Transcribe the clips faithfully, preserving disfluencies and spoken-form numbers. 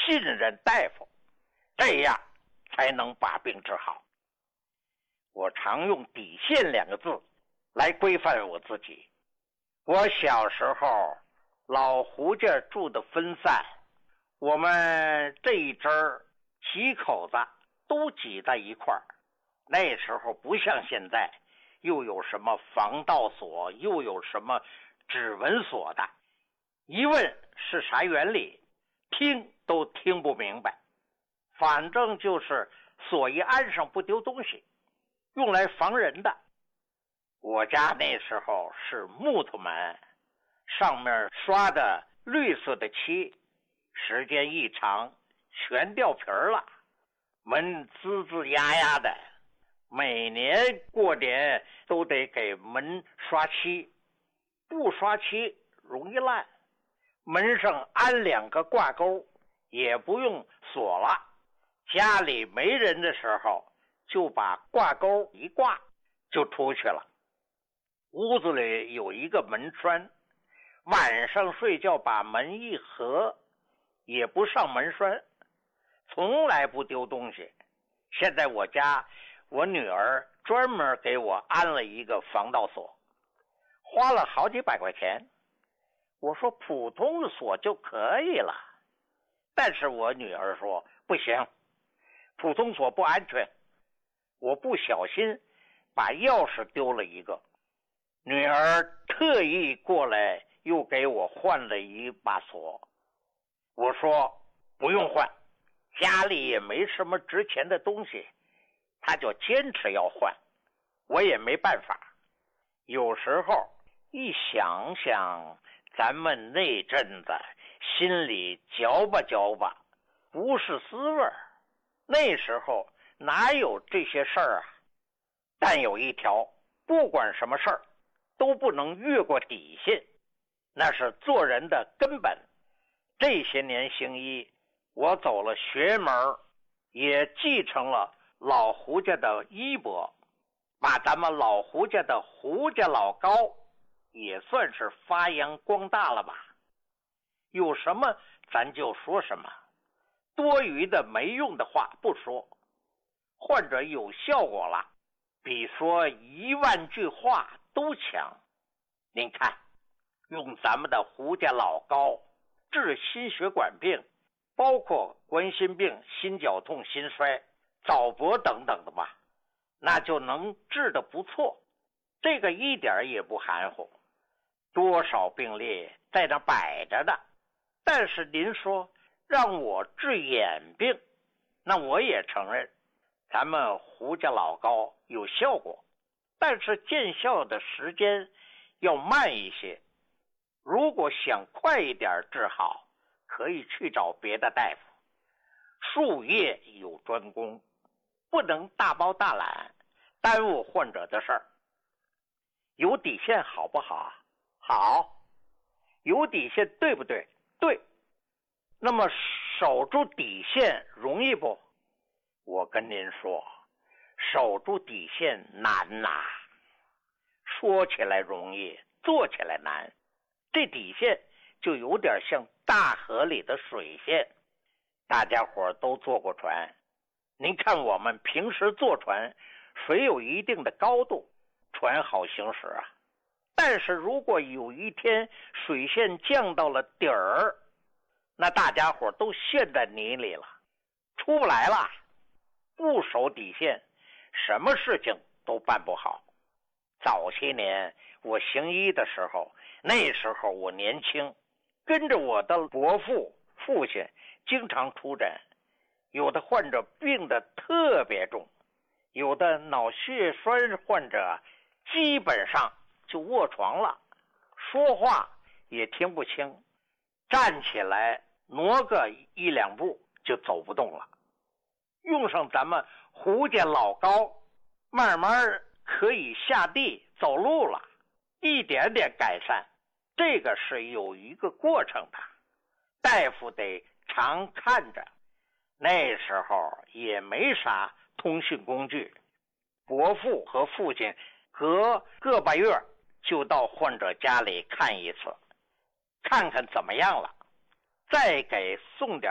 信任大夫，这样才能把病治好。我常用底线两个字来规范我自己。我小时候老胡家住的分散，我们这一支儿几口子都挤在一块儿。那时候不像现在，又有什么防盗锁，又有什么指纹锁的，一问是啥原理，听都听不明白。反正就是锁一安上不丢东西，用来防人的。我家那时候是木头门，上面刷的绿色的漆，时间一长全掉皮儿了，门吱吱呀呀的，每年过年都得给门刷漆，不刷漆容易烂。门上安两个挂钩，也不用锁了，家里没人的时候就把挂钩一挂就出去了。屋子里有一个门栓，晚上睡觉把门一合，也不上门栓，从来不丢东西。现在我家我女儿专门给我安了一个防盗锁，花了好几百块钱。我说普通的锁就可以了，但是我女儿说不行，普通锁不安全。我不小心把钥匙丢了一个，女儿特意过来又给我换了一把锁。我说不用换，家里也没什么值钱的东西，她就坚持要换，我也没办法。有时候一想想咱们那阵子，心里嚼吧嚼吧，不是滋味儿。那时候哪有这些事儿啊？但有一条，不管什么事儿都不能越过底线，那是做人的根本。这些年行医，我走了学门，也继承了老胡家的衣钵，把咱们老胡家的胡家老高也算是发扬光大了吧。有什么咱就说什么，多余的没用的话不说，患者有效果了，比说一万句话都强。您看，用咱们的胡家老高治心血管病，包括冠心病、心绞痛、心衰、早搏等等的吧，那就能治得不错。这个一点也不含糊，多少病例在那摆着的。但是您说让我治眼病，那我也承认咱们胡家老高有效果，但是见效的时间要慢一些。如果想快一点治好，可以去找别的大夫。术业有专攻，不能大包大揽，耽误患者的事儿。有底线好不好？好。有底线对不对？对。那么守住底线容易不？我跟您说，守住底线难呐、啊。说起来容易，做起来难。这底线就有点像大河里的水线。大家伙都坐过船，您看我们平时坐船，水有一定的高度，船好行驶啊。但是如果有一天水线降到了底儿，那大家伙都陷在泥里了，出不来了。不守底线，什么事情都办不好。早些年我行医的时候，那时候我年轻，跟着我的伯父父亲经常出诊，有的患者病得特别重，有的脑血栓患者基本上就卧床了，说话也听不清，站起来挪个一两步就走不动了。用上咱们胡家老高，慢慢可以下地走路了，一点点改善。这个是有一个过程的，大夫得常看着。那时候也没啥通讯工具，伯父和父亲隔个把月就到患者家里看一次，看看怎么样了，再给送点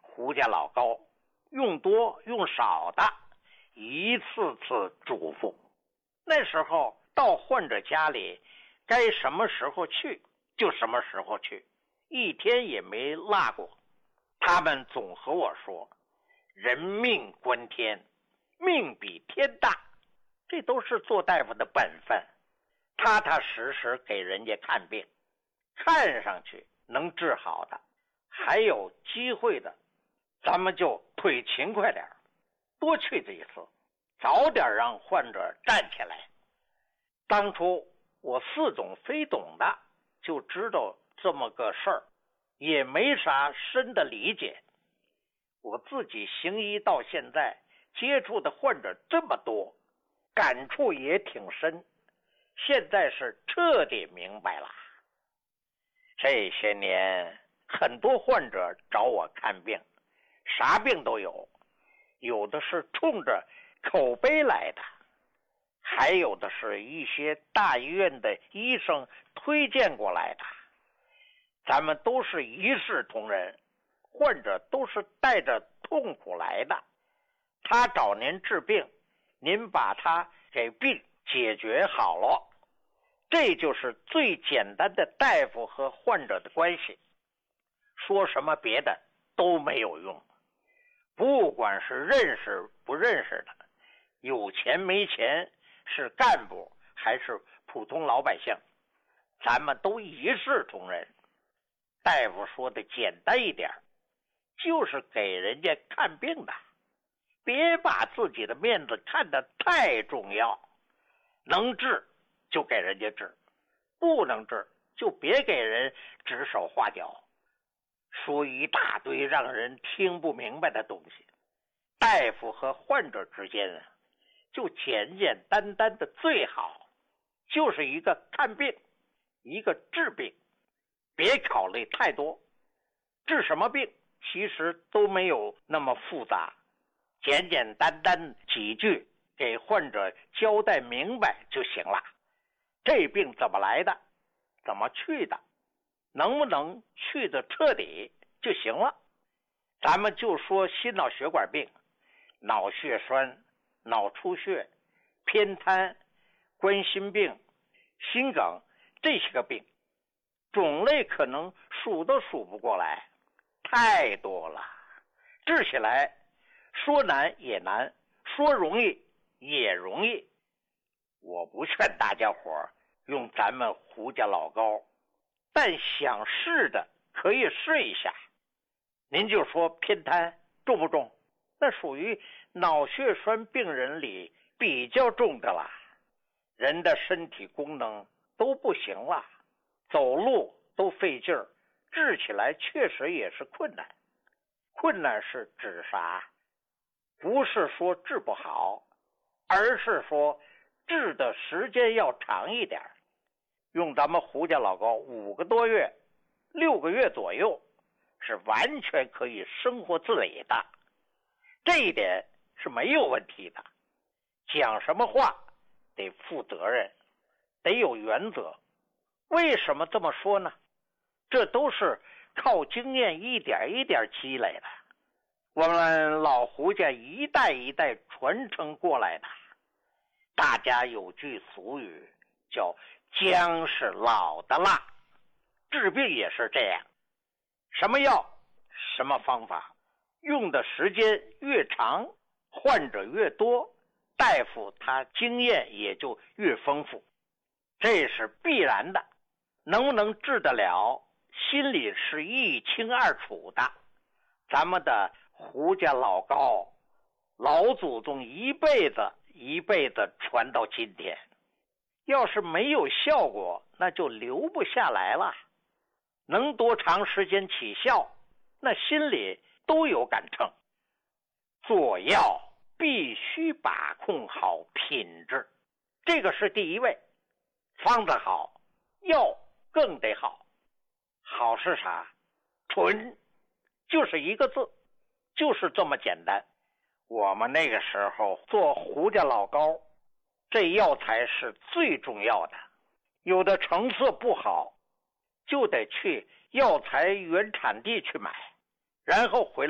胡家老高用多用少的一次次嘱咐。那时候到患者家里，该什么时候去就什么时候去，一天也没落过。他们总和我说，人命关天，命比天大，这都是做大夫的本分，踏踏实实给人家看病，看上去能治好的，还有机会的，咱们就腿勤快点，多去这一次，早点让患者站起来。当初我似懂非懂的就知道这么个事儿，也没啥深的理解。我自己行医到现在，接触的患者这么多，感触也挺深，现在是彻底明白了。这些年很多患者找我看病，啥病都有，有的是冲着口碑来的，还有的是一些大医院的医生推荐过来的。咱们都是一视同仁，患者都是带着痛苦来的，他找您治病，您把他给病解决好了，这就是最简单的大夫和患者的关系。说什么别的都没有用，不管是认识不认识的，有钱没钱，是干部还是普通老百姓，咱们都一视同仁。大夫说的简单一点，就是给人家看病的，别把自己的面子看得太重要，能治就给人家治，不能治就别给人指手画脚，说一大堆让人听不明白的东西。大夫和患者之间啊，就简简单单的最好，就是一个看病，一个治病，别考虑太多。治什么病其实都没有那么复杂，简简单单几句给患者交代明白就行了。这病怎么来的，怎么去的，能不能去的彻底就行了。咱们就说心脑血管病，脑血栓、脑出血、偏瘫、冠心病、心梗，这些个病种类可能数都数不过来，太多了，治起来说难也难，说容易也容易。我不劝大家伙用咱们胡家老高，但想试的可以试一下。您就说偏瘫重不重？那属于脑血栓病人里比较重的了，人的身体功能都不行了，走路都费劲儿，治起来确实也是困难。困难是指啥？不是说治不好，而是说治的时间要长一点。用咱们胡家老高五个多月、六个月左右，是完全可以生活自理的，这一点是没有问题的。讲什么话得负责任，得有原则。为什么这么说呢？这都是靠经验一点一点积累的，我们老胡家一代一代传承过来的。大家有句俗语叫姜是老的辣，治病也是这样，什么药什么方法，用的时间越长，患者越多，大夫他经验也就越丰富，这是必然的。能不能治得了，心里是一清二楚的。咱们的胡家老高，老祖宗一辈子一辈子传到今天，要是没有效果，那就留不下来了。能多长时间起效，那心里都有杆秤。做药必须把控好品质，这个是第一位。方子好，药更得好。好是啥？纯，就是一个字，就是这么简单。我们那个时候做胡家老高，这药材是最重要的。有的成色不好，就得去药材原产地去买，然后回来